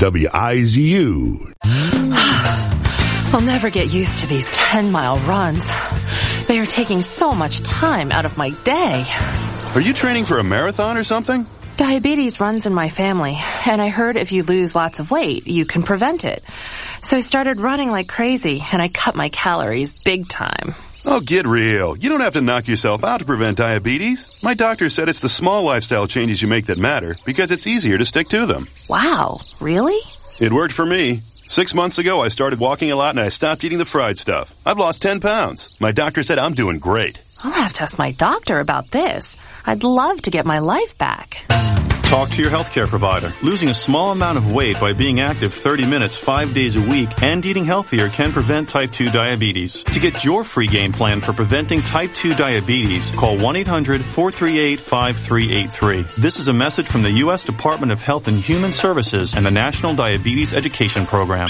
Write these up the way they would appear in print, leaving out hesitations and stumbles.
WIZU. I'll never get used to these 10-mile runs. They are taking so much time out of my day. Are you training for a marathon or something? Diabetes runs in my family, and I heard if you lose lots of weight, you can prevent it. So I started running like crazy, and I cut my calories big time. Oh, get real. You don't have to knock yourself out to prevent diabetes. My doctor said it's the small lifestyle changes you make that matter because it's easier to stick to them. Wow, really? It worked for me. 6 months ago, I started walking a lot and I stopped eating the fried stuff. I've lost 10 pounds. My doctor said I'm doing great. I'll have to ask my doctor about this. I'd love to get my life back. Talk to your healthcare provider. Losing a small amount of weight by being active 30 minutes 5 days a week and eating healthier can prevent type 2 diabetes. To get your free game plan for preventing type 2 diabetes, call 1-800-438-5383. This is a message from the U.S. Department of Health and Human Services and the National Diabetes Education Program.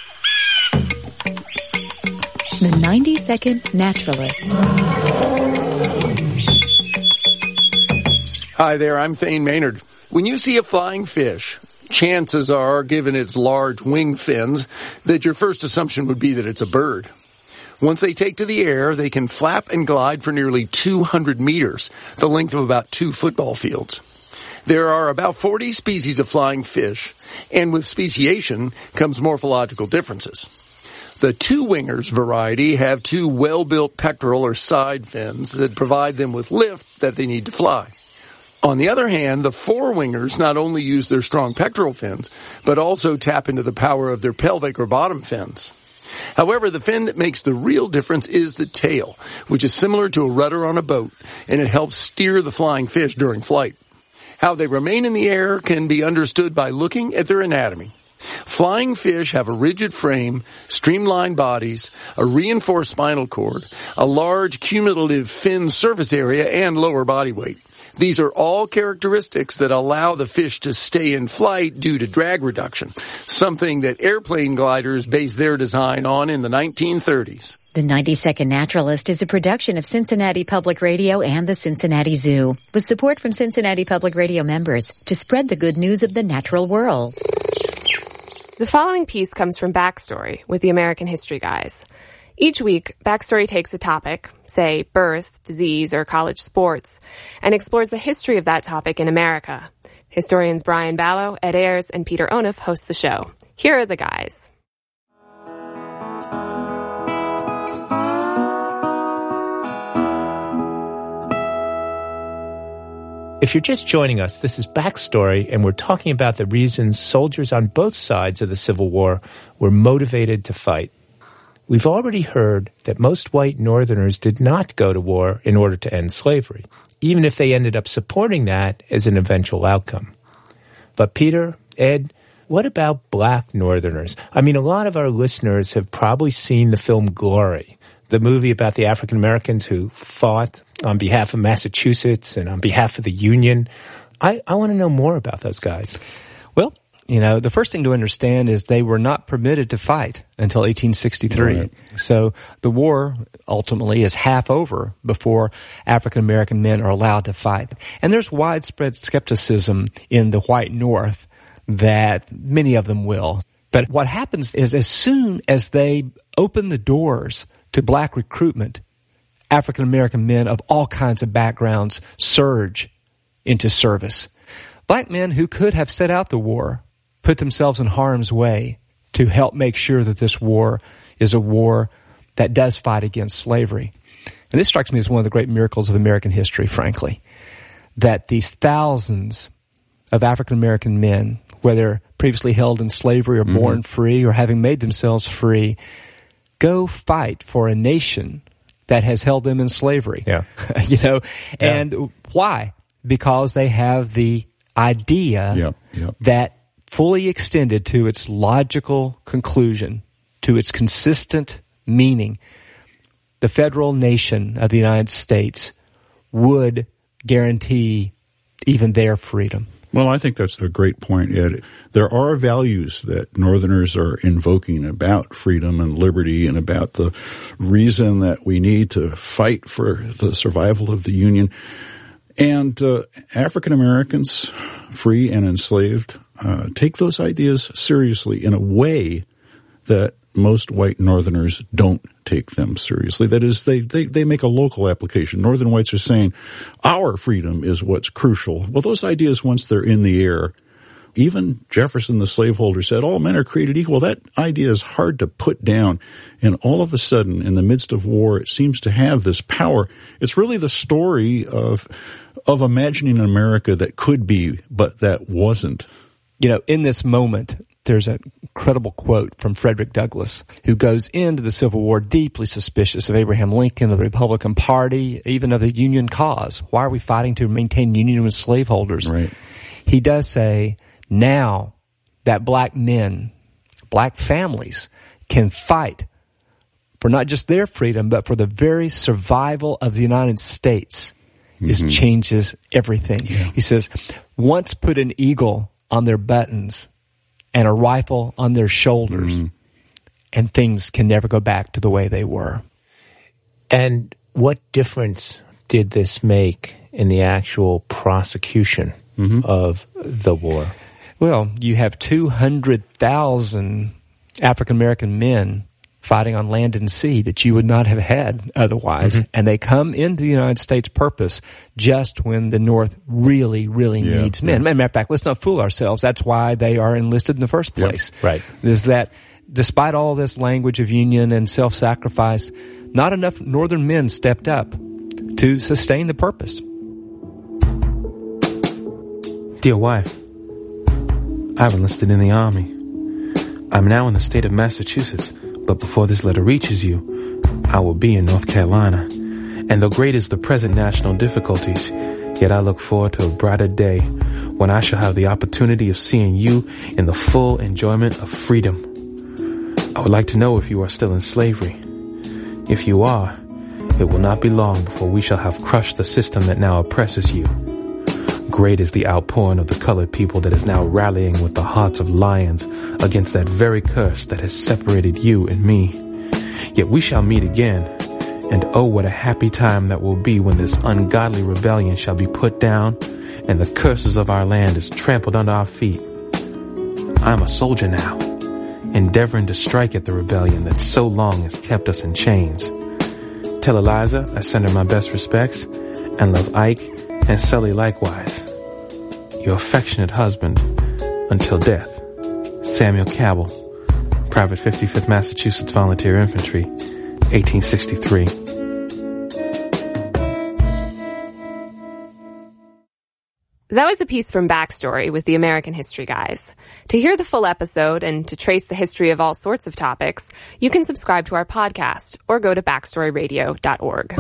The 90-Second Naturalist. Hi there, I'm Thane Maynard. When you see a flying fish, chances are, given its large wing fins, that your first assumption would be that it's a bird. Once they take to the air, they can flap and glide for nearly 200 meters, the length of about 2 football fields. There are about 40 species of flying fish, and with speciation comes morphological differences. The two-wingers variety have 2 well-built pectoral or side fins that provide them with lift that they need to fly. On the other hand, the four-wingers not only use their strong pectoral fins, but also tap into the power of their pelvic or bottom fins. However, the fin that makes the real difference is the tail, which is similar to a rudder on a boat, and it helps steer the flying fish during flight. How they remain in the air can be understood by looking at their anatomy. Flying fish have a rigid frame, streamlined bodies, a reinforced spinal cord, a large cumulative fin surface area, and lower body weight. These are all characteristics that allow the fish to stay in flight due to drag reduction, something that airplane gliders based their design on in the 1930s. The 90-Second Naturalist is a production of Cincinnati Public Radio and the Cincinnati Zoo, with support from Cincinnati Public Radio members to spread the good news of the natural world. The following piece comes from Backstory with the American History Guys. Each week, Backstory takes a topic, say birth, disease, or college sports, and explores the history of that topic in America. Historians Brian Ballo, Ed Ayers, and Peter Onuf host the show. Here are the guys. If you're just joining us, this is Backstory, and we're talking about the reasons soldiers on both sides of the Civil War were motivated to fight. We've already heard that most white Northerners did not go to war in order to end slavery, even if they ended up supporting that as an eventual outcome. But Peter, Ed, what about black Northerners? I mean, a lot of our listeners have probably seen the film Glory, the movie about the African Americans who fought on behalf of Massachusetts and on behalf of the Union. I want to know more about those guys. Well, you know, the first thing to understand is they were not permitted to fight until 1863. Right. So the war ultimately is half over before African American men are allowed to fight. And there's widespread skepticism in the white North that many of them will. But what happens is as soon as they open the doors to black recruitment, African American men of all kinds of backgrounds surge into service. Black men who could have set out the war put themselves in harm's way to help make sure that this war is a war that does fight against slavery. And this strikes me as one of the great miracles of American history, frankly, that these thousands of African American men, whether previously held in slavery or born free or having made themselves free, go fight for a nation that has held them in slavery. Yeah. And why? Because they have the idea that fully extended to its logical conclusion, to its consistent meaning, the federal nation of the United States would guarantee even their freedom. Well, I think that's a great point, Ed. There are values that Northerners are invoking about freedom and liberty and about the reason that we need to fight for the survival of the Union. And African Americans, free and enslaved, take those ideas seriously in a way that most white Northerners don't take them seriously. That is, they make a local application. Northern whites are saying, our freedom is what's crucial. Well, those ideas, once they're in the air, even Jefferson, the slaveholder, said all men are created equal. That idea is hard to put down. And all of a sudden, in the midst of war, it seems to have this power. It's really the story of imagining an America that could be, but that wasn't. You know, in this moment, there's an incredible quote from Frederick Douglass, who goes into the Civil War deeply suspicious of Abraham Lincoln, of the Republican Party, even of the Union cause. Why are we fighting to maintain union with slaveholders? Right. He does say, now that black men, black families can fight for not just their freedom, but for the very survival of the United States, it changes everything. Yeah. He says, once put an eagle on their buttons and a rifle on their shoulders, and things can never go back to the way they were. And what difference did this make in the actual prosecution of the war? Well, you have 200,000 African-American men fighting on land and sea that you would not have had otherwise. And they come into the United States purpose just when the North really, really needs men. Matter of fact, let's not fool ourselves. That's why they are enlisted in the first place. Yep. Right. Is that despite all this language of union and self-sacrifice, not enough Northern men stepped up to sustain the purpose. Dear wife, I've enlisted in the Army. I'm now in the state of Massachusetts, but before this letter reaches you, I will be in North Carolina. And though great is the present national difficulties, yet I look forward to a brighter day when I shall have the opportunity of seeing you in the full enjoyment of freedom. I would like to know if you are still in slavery. If you are, it will not be long before we shall have crushed the system that now oppresses you. Great is the outpouring of the colored people that is now rallying with the hearts of lions against that very curse that has separated you and me. Yet we shall meet again, and oh, what a happy time that will be when this ungodly rebellion shall be put down and the curses of our land is trampled under our feet. I am a soldier now, endeavoring to strike at the rebellion that so long has kept us in chains. Tell Eliza I send her my best respects and love Ike and Sully likewise. Your affectionate husband until death, Samuel Cabell, Private 55th Massachusetts Volunteer Infantry, 1863. That was a piece from Backstory with the American History Guys. To hear the full episode and to trace the history of all sorts of topics, you can subscribe to our podcast or go to backstoryradio.org.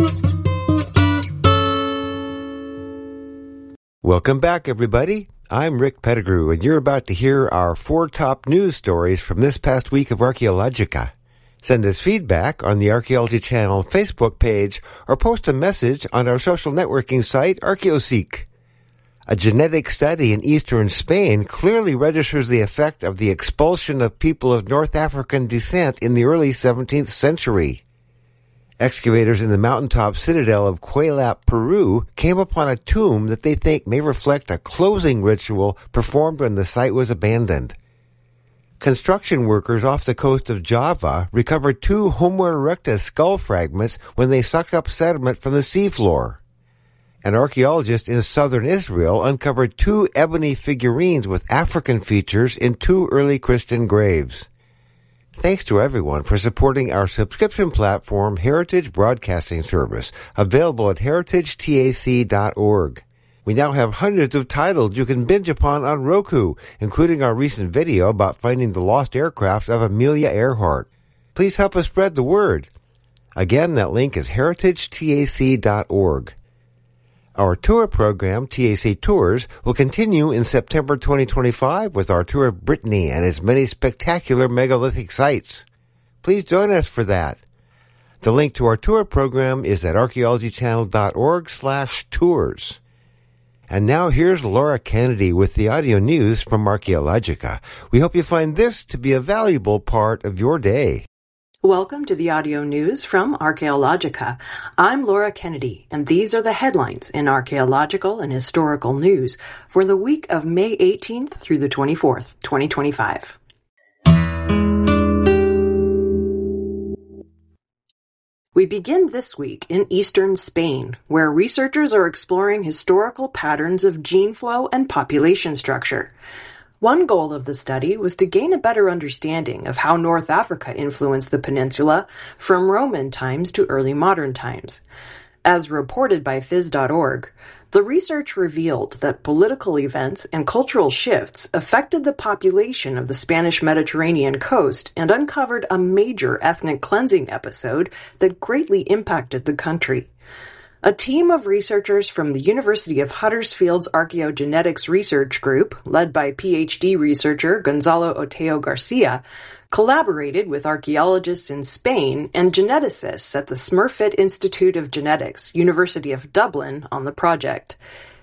Welcome back, everybody. I'm Rick Pettigrew, and you're about to hear our 4 top news stories from this past week of Archaeologica. Send us feedback on the Archaeology Channel Facebook page or post a message on our social networking site, ArchaeoSeek. A genetic study in eastern Spain clearly registers the effect of the expulsion of people of North African descent in the early 17th century. Excavators in the mountaintop citadel of Cuelap, Peru, came upon a tomb that they think may reflect a closing ritual performed when the site was abandoned. Construction workers off the coast of Java recovered 2 Homo erectus skull fragments when they sucked up sediment from the seafloor. An archaeologist in southern Israel uncovered 2 ebony figurines with African features in 2 early Christian graves. Thanks to everyone for supporting our subscription platform, Heritage Broadcasting Service, available at heritagetac.org. We now have hundreds of titles you can binge upon on Roku, including our recent video about finding the lost aircraft of Amelia Earhart. Please help us spread the word. Again, that link is heritagetac.org. Our tour program, TAC Tours, will continue in September 2025 with our tour of Brittany and its many spectacular megalithic sites. Please join us for that. The link to our tour program is at archaeologychannel.org/tours. And now here's Laura Kennedy with the audio news from Archaeologica. We hope you find this to be a valuable part of your day. Welcome to the audio news from Archaeologica. I'm Laura Kennedy, and these are the headlines in archaeological and historical news for the week of May 18th through the 24th, 2025. We begin this week in eastern Spain, where researchers are exploring historical patterns of gene flow and population structure. One goal of the study was to gain a better understanding of how North Africa influenced the peninsula from Roman times to early modern times. As reported by Phys.org, the research revealed that political events and cultural shifts affected the population of the Spanish Mediterranean coast and uncovered a major ethnic cleansing episode that greatly impacted the country. A team of researchers from the University of Huddersfield's Archaeogenetics Research Group, led by PhD researcher Gonzalo Oteo Garcia, collaborated with archaeologists in Spain and geneticists at the Smurfit Institute of Genetics, University of Dublin, on the project.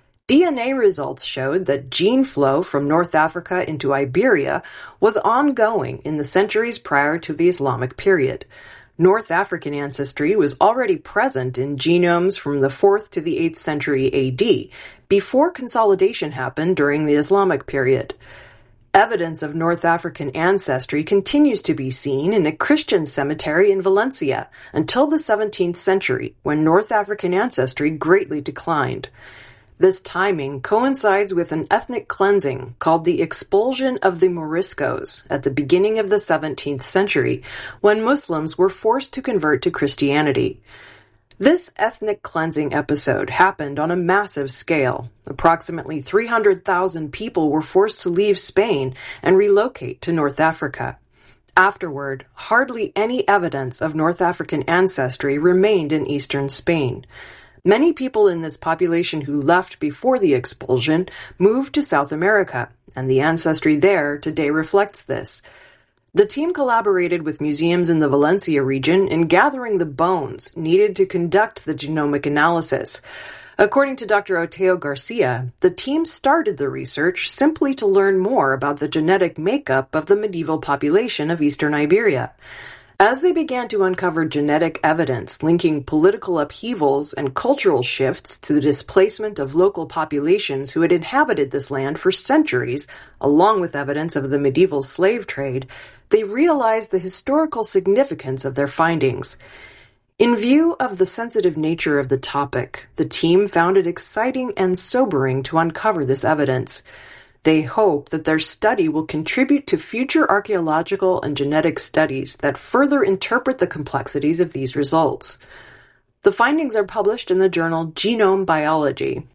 DNA results showed that gene flow from North Africa into Iberia was ongoing in the centuries prior to the Islamic period. North African ancestry was already present in genomes from the 4th to the 8th century AD, before consolidation happened during the Islamic period. Evidence of North African ancestry continues to be seen in a Christian cemetery in Valencia until the 17th century, when North African ancestry greatly declined. This timing coincides with an ethnic cleansing called the expulsion of the Moriscos at the beginning of the 17th century, when Muslims were forced to convert to Christianity. This ethnic cleansing episode happened on a massive scale. Approximately 300,000 people were forced to leave Spain and relocate to North Africa. Afterward, hardly any evidence of North African ancestry remained in eastern Spain. Many people in this population who left before the expulsion moved to South America, and the ancestry there today reflects this. The team collaborated with museums in the Valencia region in gathering the bones needed to conduct the genomic analysis. According to Dr. Oteo Garcia, the team started the research simply to learn more about the genetic makeup of the medieval population of eastern Iberia. As they began to uncover genetic evidence linking political upheavals and cultural shifts to the displacement of local populations who had inhabited this land for centuries, along with evidence of the medieval slave trade, they realized the historical significance of their findings. In view of the sensitive nature of the topic, the team found it exciting and sobering to uncover this evidence. They hope that their study will contribute to future archaeological and genetic studies that further interpret the complexities of these results. The findings are published in the journal Genome Biology.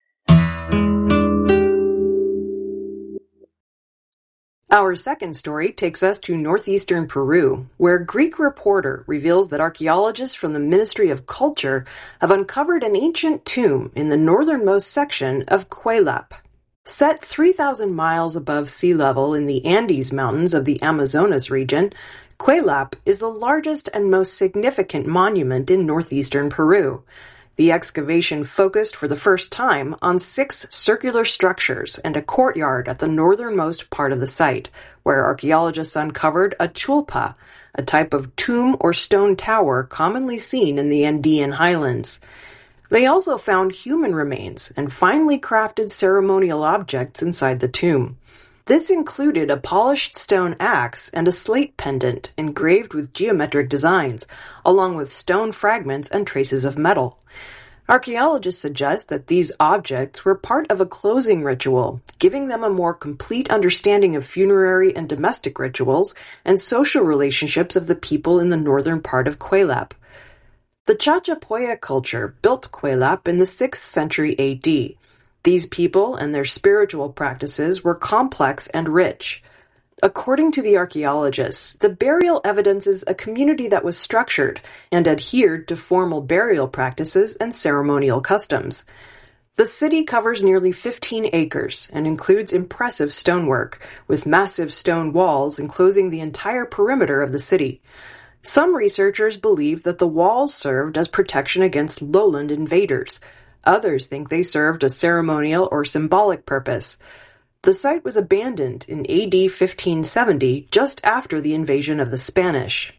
Our second story takes us to northeastern Peru, where a Greek reporter reveals that archaeologists from the Ministry of Culture have uncovered an ancient tomb in the northernmost section of Cuelap. Set 3,000 miles above sea level in the Andes Mountains of the Amazonas region, Cuelap is the largest and most significant monument in northeastern Peru. The excavation focused for the first time on 6 circular structures and a courtyard at the northernmost part of the site, where archaeologists uncovered a chulpa, a type of tomb or stone tower commonly seen in the Andean highlands. They also found human remains and finely crafted ceremonial objects inside the tomb. This included a polished stone axe and a slate pendant engraved with geometric designs, along with stone fragments and traces of metal. Archaeologists suggest that these objects were part of a closing ritual, giving them a more complete understanding of funerary and domestic rituals and social relationships of the people in the northern part of Cuelap. The Chachapoya culture built Cuelap in the 6th century AD. These people and their spiritual practices were complex and rich. According to the archaeologists, the burial evidences a community that was structured and adhered to formal burial practices and ceremonial customs. The city covers nearly 15 acres and includes impressive stonework, with massive stone walls enclosing the entire perimeter of the city. Some researchers believe that the walls served as protection against lowland invaders. Others think they served a ceremonial or symbolic purpose. The site was abandoned in AD 1570, just after the invasion of the Spanish.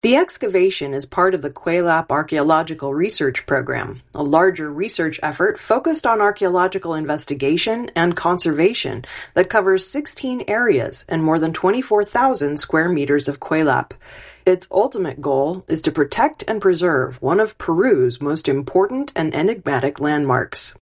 The excavation is part of the Cuelap Archaeological Research Program, a larger research effort focused on archaeological investigation and conservation that covers 16 areas and more than 24,000 square meters of Cuelap. Its ultimate goal is to protect and preserve one of Peru's most important and enigmatic landmarks.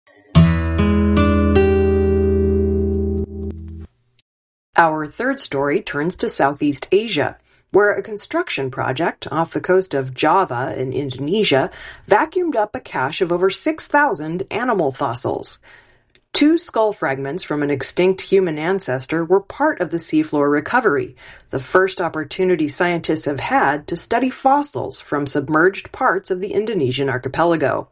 Our third story turns to Southeast Asia, where a construction project off the coast of Java in Indonesia vacuumed up a cache of over 6,000 animal fossils. 2 skull fragments from an extinct human ancestor were part of the seafloor recovery, the first opportunity scientists have had to study fossils from submerged parts of the Indonesian archipelago.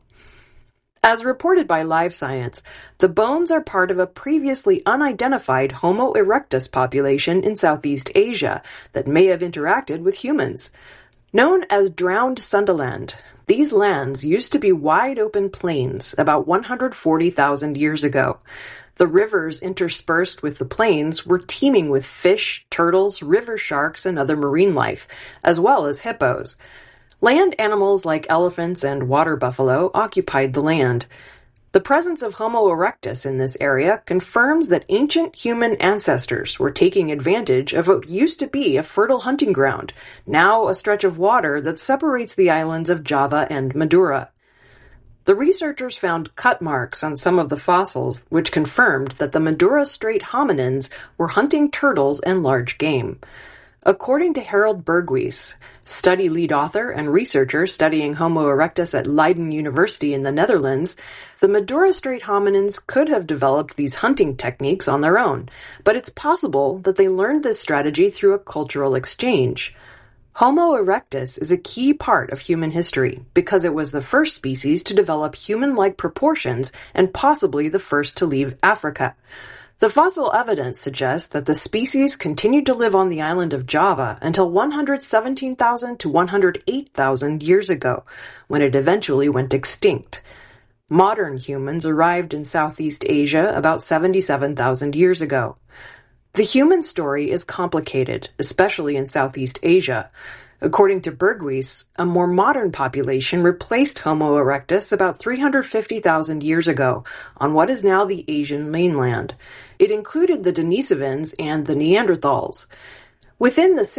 As reported by Live Science, the bones are part of a previously unidentified Homo erectus population in Southeast Asia that may have interacted with humans. Known as drowned Sundaland, these lands used to be wide-open plains about 140,000 years ago. The rivers interspersed with the plains were teeming with fish, turtles, river sharks, and other marine life, as well as hippos. Land animals like elephants and water buffalo occupied the land. The presence of Homo erectus in this area confirms that ancient human ancestors were taking advantage of what used to be a fertile hunting ground, now a stretch of water that separates the islands of Java and Madura. The researchers found cut marks on some of the fossils, which confirmed that the Madura Strait hominins were hunting turtles and large game. According to Harold Berghuis, study lead author and researcher studying Homo erectus at Leiden University in the Netherlands, the Madura Strait hominins could have developed these hunting techniques on their own, but it's possible that they learned this strategy through a cultural exchange. Homo erectus is a key part of human history because it was the first species to develop human-like proportions and possibly the first to leave Africa. The fossil evidence suggests that the species continued to live on the island of Java until 117,000 to 108,000 years ago, when it eventually went extinct. Modern humans arrived in Southeast Asia about 77,000 years ago. The human story is complicated, especially in Southeast Asia. According to Berghuis, a more modern population replaced Homo erectus about 350,000 years ago on what is now the Asian mainland. It included the Denisovans and the Neanderthals. Within the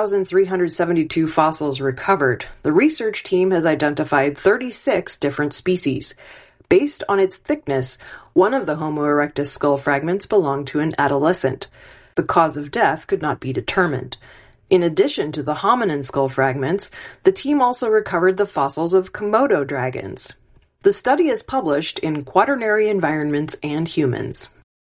6,372 fossils recovered, the research team has identified 36 different species. Based on its thickness, one of the Homo erectus skull fragments belonged to an adolescent. The cause of death could not be determined. In addition to the hominin skull fragments, the team also recovered the fossils of Komodo dragons. The study is published in Quaternary Environments and Humans.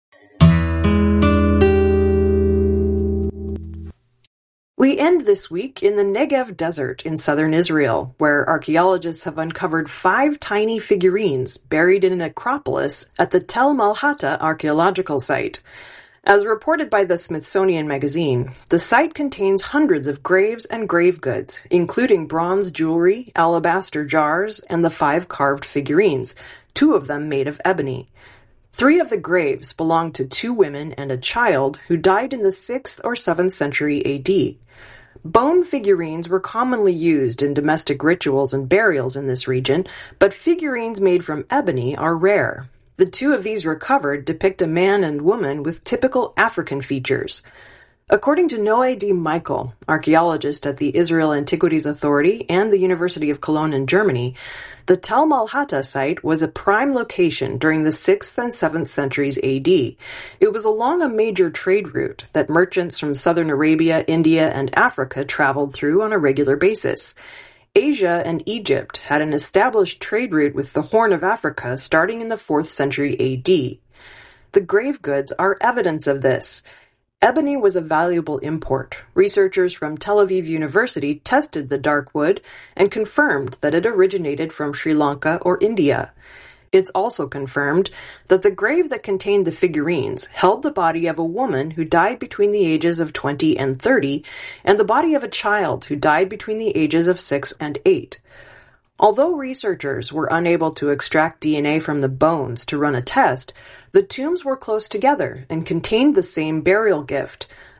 We end this week in the Negev Desert in southern Israel, where archaeologists have uncovered 5 tiny figurines buried in an necropolis at the Tel Malhata archaeological site. As reported by the Smithsonian Magazine, the site contains hundreds of graves and grave goods, including bronze jewelry, alabaster jars, and the 5 carved figurines, 2 of them made of ebony. 3 of the graves belonged to 2 women and a child who died in the 6th or 7th century AD. Bone figurines were commonly used in domestic rituals and burials in this region, but figurines made from ebony are rare. The 2 of these recovered depict a man and woman with typical African features. According to Noé D. Michael, archaeologist at the Israel Antiquities Authority and the University of Cologne in Germany, the Tel Malhata site was a prime location during the 6th and 7th centuries AD. It was along a major trade route that merchants from southern Arabia, India, and Africa traveled through on a regular basis. Asia and Egypt had an established trade route with the Horn of Africa starting in the 4th century AD. The grave goods are evidence of this. Ebony was a valuable import. Researchers from Tel Aviv University tested the dark wood and confirmed that it originated from Sri Lanka or India. It's also confirmed that the grave that contained the figurines held the body of a woman who died between the ages of 20 and 30, and the body of a child who died between the ages of 6 and 8. Although researchers were unable to extract DNA from the bones to run a test, the tombs were close together and contained the same burial gift,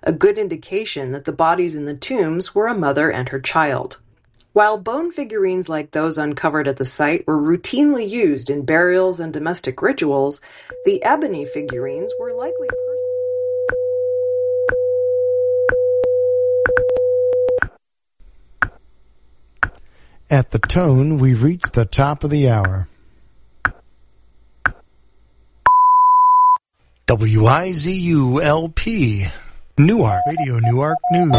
a good indication that the bodies in the tombs were a mother and her child. While bone figurines like those uncovered at the site were routinely used in burials and domestic rituals, the ebony figurines were likely At the tone, we've reached the top of the hour. WIZU-LP, Newark, Radio Newark News.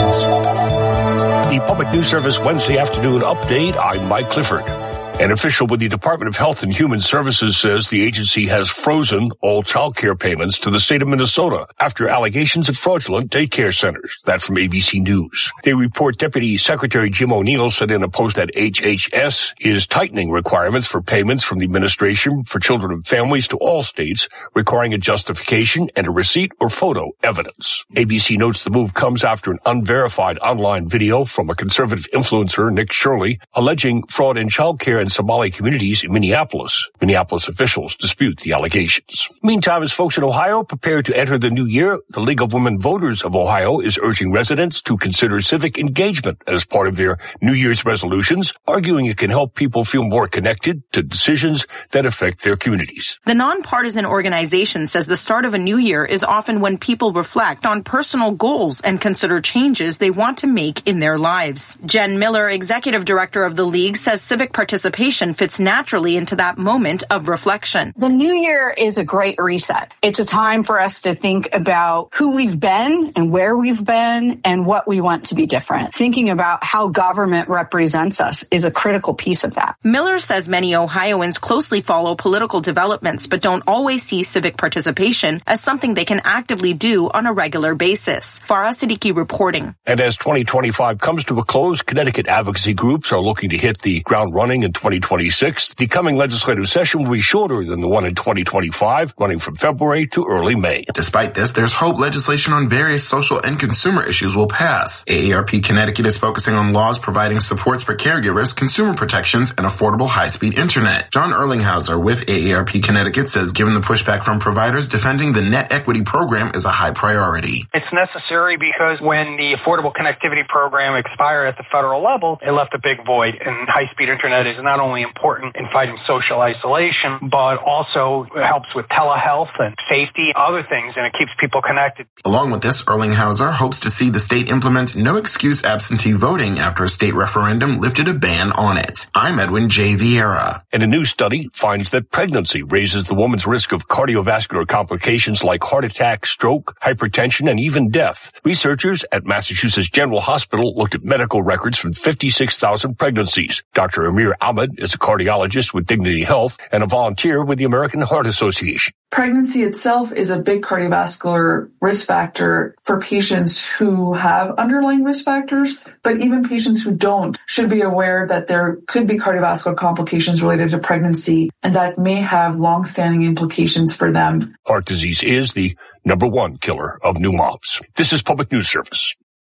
The Public News Service Wednesday afternoon update. I'm Mike Clifford. An official with the Department of Health and Human Services says the agency has frozen all child care payments to the state of Minnesota after allegations of fraudulent daycare centers. That from ABC News. They report Deputy Secretary Jim O'Neill said in a post that HHS is tightening requirements for payments from the Administration for Children and Families to all states, requiring a justification and a receipt or photo evidence. ABC notes the move comes after an unverified online video from a conservative influencer, Nick Shirley, alleging fraud in child care in Somali communities in Minneapolis. Minneapolis officials dispute the allegations. Meantime, as folks in Ohio prepare to enter the new year, the League of Women Voters of Ohio is urging residents to consider civic engagement as part of their New Year's resolutions, arguing it can help people feel more connected to decisions that affect their communities. The nonpartisan organization says the start of a new year is often when people reflect on personal goals and consider changes they want to make in their lives. Jen Miller, executive director of the League, says civic participation fits naturally into that moment of reflection. The new year is a great reset. It's a time for us to think about who we've been and where we've been and what we want to be different. Thinking about how government represents us is a critical piece of that. Miller says many Ohioans closely follow political developments but don't always see civic participation as something they can actively do on a regular basis. Farah Siddiqui reporting. And as 2025 comes to a close, Connecticut advocacy groups are looking to hit the ground running in 2026. The coming legislative session will be shorter than the one in 2025, running from February to early May. Despite this, there's hope legislation on various social and consumer issues will pass. AARP Connecticut is focusing on laws providing supports for caregivers, consumer protections, and affordable high-speed internet. John Erlinghauser with AARP Connecticut says given the pushback from providers, defending the net equity program is a high priority. It's necessary because when the Affordable Connectivity Program expired at the federal level, it left a big void, and high-speed internet is not only important in fighting social isolation, but also helps with telehealth and safety, other things, and it keeps people connected. Along with this, Erlinghauser hopes to see the state implement no-excuse absentee voting after a state referendum lifted a ban on it. I'm Edwin J. Vieira. And a new study finds that pregnancy raises the woman's risk of cardiovascular complications like heart attack, stroke, hypertension, and even death. Researchers at Massachusetts General Hospital looked at medical records from 56,000 pregnancies. Dr. Amir Ahmed is a cardiologist with Dignity Health and a volunteer with the American Heart Association. Pregnancy itself is a big cardiovascular risk factor for patients who have underlying risk factors, but even patients who don't should be aware that there could be cardiovascular complications related to pregnancy, and that may have long-standing implications for them. Heart disease is the #1 killer of new moms. This is Public News Service.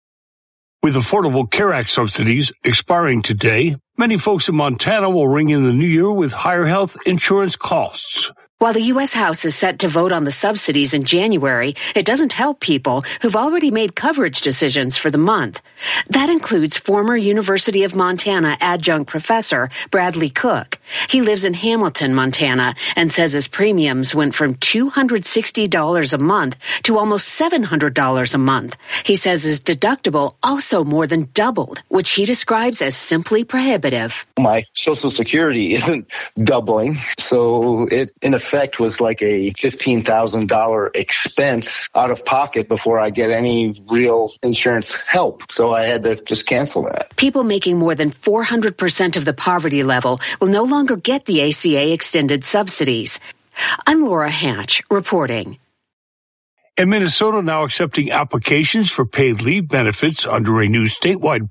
With Affordable Care Act subsidies expiring today, many folks in Montana will ring in the new year with higher health insurance costs. While the U.S. House is set to vote on the subsidies in January, it doesn't help people who've already made coverage decisions for the month. That includes former University of Montana adjunct professor Bradley Cook. He lives in Hamilton, Montana, and says his premiums went from $260 a month to almost $700 a month. He says his deductible also more than doubled, which he describes as simply prohibitive. My Social Security isn't doubling, so it, in effect, was like a $15,000 expense out of pocket before I get any real insurance help. So I had to just cancel that. People making more than 400% of the poverty level will no longer get the ACA extended subsidies. I'm Laura Hatch reporting. And Minnesota now accepting applications for paid leave benefits under a new statewide